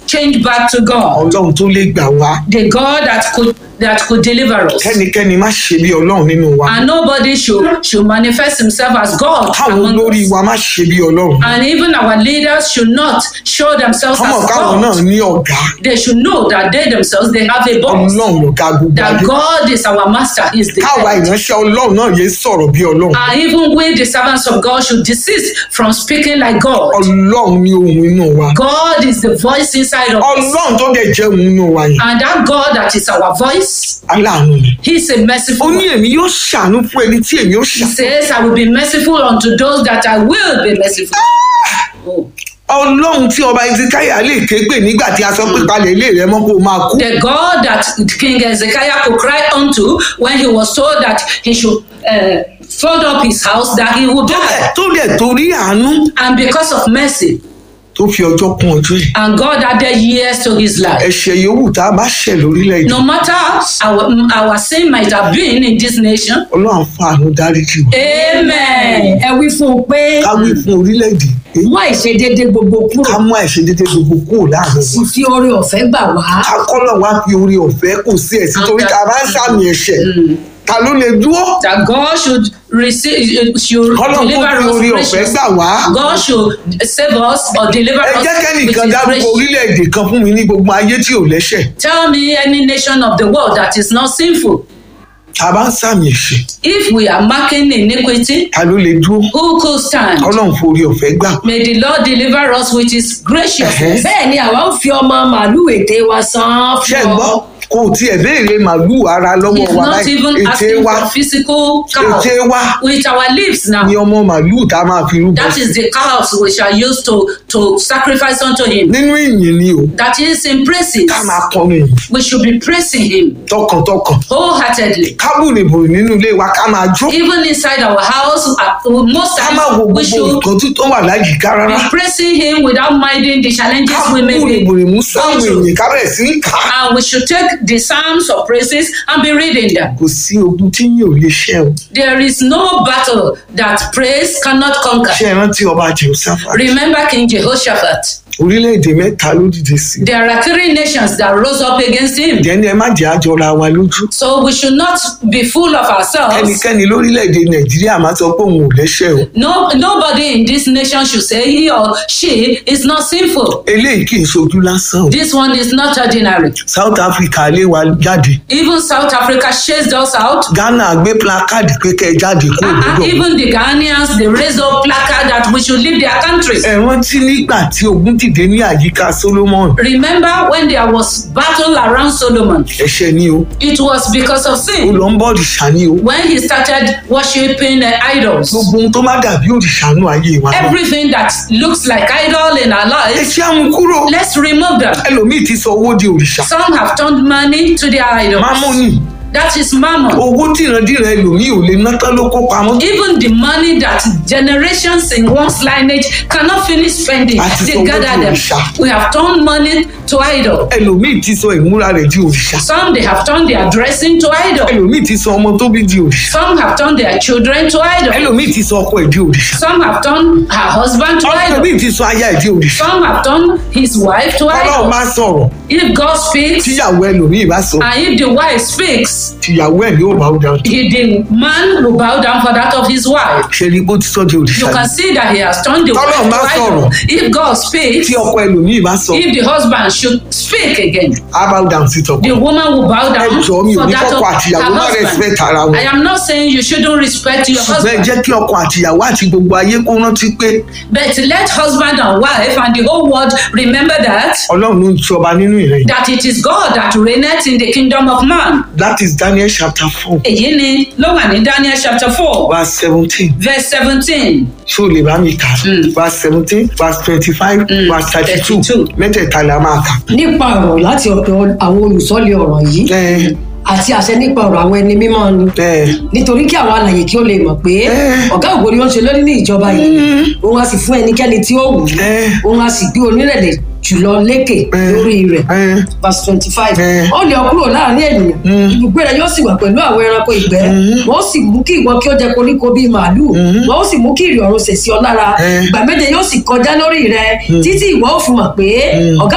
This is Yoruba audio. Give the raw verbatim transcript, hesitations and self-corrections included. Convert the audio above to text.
change back to God. Ọlọ́run tó lè gbà wá. The God that could that could deliver us. Kẹ́nikẹ́ni má ṣe bí Ọlọ́run nínú wa. And nobody should should manifest himself as God Káwọn among olórí us. wa má ṣe bí Ọlọ́run. And even our leaders should not show themselves Kọ́mọ̀ as káwọn náà God. ní ọ̀gá. They should know that they themselves they have a boss. Ọlọ́run lọ̀gá gbogbo That ayé. God is our master. Is the Káwa head. ìránṣẹ́ Ọlọ́run náà yé sọ̀rọ̀ bí Ọlọ́run. And even we, the servants of God, should desist from speaking like God. Ọlọ́run ní ohun inú wa. God is the voice inside of us. Ọlọ́run tó dẹ̀ jẹ́ ohun inú wa yẹn. And that God that is our voice, Aláàánú ni. He's a merciful Ó ní one. èmi yóò ṣàánú fún ẹni tí èmi yóò He ṣàánú. says, I will be merciful unto those that I will be merciful. Oh. Ọlọ́run tí ọba Ezekiah lè ké gbè nígbà tí a sọ pé palẹ̀ ilé rẹ mọ́ kó o máa kú. The God that King Hezekiah could cry unto when he was told that he should uh, fold up his house, that he would die. Tó dẹ̀ torí àánú And because of mercy, tó fi ọjọ́ kún ọjọ́ yìí. and God added years to his life. Ẹ̀ṣẹ̀ yòówù tá a bá ṣẹ̀ lórílẹ̀‐èdè. No matter our, our sin might have been in this nation. Ọlọ́run fún àánú dáríjì wa. Amen. ẹ wí fún un pé Ká wí fún orílẹ̀‐èdè pé mú àìṣedéédé gbogbo ká kúrò mú àìṣedédé gbogbo kúrò láàrin sì wa. fi oore ọ̀fẹ́ gbà wá. Ká kọ́lọ̀ wá fi oore ọ̀fẹ́ kò sí ẹ̀sìn torí tá a bá ń sàmì ẹ̀ṣẹ̀. Ta ló lè dúró? That God should receive, should Kọ́lọ̀ kó deliver fi us oore ọ̀fẹ́ gracious. gbà wá. God should save us or deliver Ẹ us jẹ́ with kẹ́nìkan his dárúkọ grace. orílẹ̀‐èdè kan fún mi ní gbogbo ayé tí ò lẹ́ṣẹ̀. Tell me any nation of the world that is not sinful. Ta bá ń sàmì ẹ̀ṣẹ̀. If we are marking iniquity, Ta ló lè dúró? who could stand? Ọlọ́run forí ọ̀fẹ́ gbà. May the Lord deliver us with his graciousness. bẹ́ẹ̀ ni àwa ń fi ọmọ màálùú ète wa san Ṣé ẹ fún gbọ́? ọ. Kò tiẹ̀ béèrè màlúù ara lọ́wọ́ He's wa not láì even ète asking wa for physical cow. ète wa With our lips now. ni ọmọ màlúù tá a máa fi rúbọ That sí. is the cows we shall use to, to sacrifice unto him. Nínú ìyìn ni o That is in praises. ká máa kọrin yìí We should be praising him tọkàntọkàn. wholeheartedly. Ká bùrìbùrì nínú ilé wa ká máa jó. Even inside our house, uh, most Ká má wo times we gbogbo should nǹkan tí tó wà láyìíká be rárá. praising him without minding the challenges Ká we may be bùrìbùrì mú sáwọn going through. èèyàn ká bẹ̀rẹ̀ sí í kà á. And we should take the psalms of praises and be reading them. Kò sí ogun tí yín ò lè ṣẹ́ o. There is no battle that praise cannot conquer. Ṣé ẹ rántí ọba Jehoṣafat? Remember King Jehoshaphat. Orílẹ̀-èdè mẹ́ta ló dìde sí. There are three nations that rose up against him. Ìjẹ́ni ẹ má jẹ́ àjọra wa lójú. So we should not be full of ourselves. Ẹnikẹ́ni lórílẹ̀-èdè Nàìjíríà máa sọ pé òun ò lẹ́ṣẹ̀ o. No, nobody in this nation should say he or she is not sinful. Eléyìí kì í ṣojú lásán o. This one is not ordinary. South Africa lé wa jáde. Even South Africa chased us out. Ghana gbé placard pé kẹ́ ẹ jáde kúrò And, and lọ́dọ̀. even the Ghanaians, they raised up placard that we should leave their country. Ẹ rántí nígbà tí ogun dìde ní àyíká Solomon. Remember when there was battle around Solomon? Ẹ̀ṣẹ̀ ni o. It was because of Ó sin. lọ ń bọ́ òrìṣà ni o. When he started worshiping uh, idols. Gbogbo ohun tó má dàbí òrìṣà nù ayé wa náà. Everything that looks like idol in our Ẹ lives, ṣe àmú kúrò. let's remove them. Ẹlòmíì ti sọ owó di òrìṣà. Some have turned money to their idols. Mámọ́nì. That is mammon. Owó dìrandíran ẹlòmíì ò lè ná tán ló kó pamọ́. Even the money that generations in one's lineage cannot finish spending, Àti they sọ owó gather di them. òrìṣà. We have turned money to idol. Ẹlòmíì ti sọ ìmúra rẹ̀ di òrìṣà. Some they have turned their dressing to idol. Ẹlòmíì ti sọ ọmọ tó bí di òrìṣà. Some have turned their children to idol. Ẹlòmíì ti sọ ọkọ ẹ̀ di òrìṣà. Some have turned her husband to idol. Ẹlòmíì ti sọ aya ẹ̀ di òrìṣà. Some have turned his wife to Ọlọ́run idol. bá sọ̀rọ̀ If God speaks tíyàwó ẹlòmíì bá sọ and if the wife speaks, tíyàwó ẹ̀ ni ó bá ó dáhùn. he, the man will bow down for that of his wife. Ṣé ni bó ti sọ di òrìṣà You ni? can see that he has turned the Ọlọ́run wife bá to idol. sọ̀rọ̀. If God speaks, Tí ọkọ ẹlòmíì bá sọ if the husband should speak again, á bá ó dáhùn sí tọkọ. the woman will bow Ẹ down jọ̀ọ́ mi ò for ní that of kọ́kọ́ her àtìyàwó má respect ara husband. wọn. I am not saying you shouldn't respect your Ṣùgbọ́n ẹ husband, jẹ́ kí ọkọ àtìyàwó àti gbogbo ayé kó rántí pé but let husband and wife and the whole world remember that Ọlọ́run ló ń jọba nínú ìrẹ̀yìn. that it is God that reigneth in the kingdom of man. That is Daniel chapter four Èyí ni ló wà ní Daniel chapter four verse seventeen. verse seventeen. Ṣé o lè bá mi kà? Mm. Verse seventeen, verse twenty-five, Mm, verse thirty-two. thirty-two. Mẹ́tẹ̀ẹ̀ta la máa kà. nípa ọ̀rọ̀ láti ọ̀dọ̀ àwọn olùsọ́lé ọ̀rọ̀ yìí Ẹ àti àṣẹ nípa ọ̀rọ̀ àwọn ẹni mímọ́ ni ẹ nítorí kí àwọn alàyè kí ó lè mọ̀ pé Eh. ọ̀gá ògo ni wọ́n ṣe lórí ní ìjọba yìí òun á sì fún ẹnikẹ́ni tí ó wù ú Eh. òun á sì gbé onírẹ̀lẹ̀ jùlọ lékè Eh. lórí rẹ̀ ẹ verse twenty-five Eh. ó lè ọ kúrò láàrin ènìyàn ibùgbé rẹ̀ yóò sì wà pẹ̀lú àwọn ẹranko ìgbẹ́ wọ́n sì mú kí ìwọ kí ó jẹ koríko bíi màálùú wọ́n sì mú kí ìrì ọ̀run sẹ̀ sí ọ lára Eh. ìgbà méje yóò sì kọjá lórí rẹ̀ títí ìwọ ó fi mọ̀ pé ọ̀gá